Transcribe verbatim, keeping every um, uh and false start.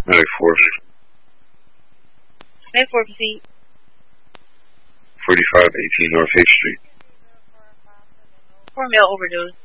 May fourth. May fourth, proceed. forty-five eighteen North H Street. For male overdose.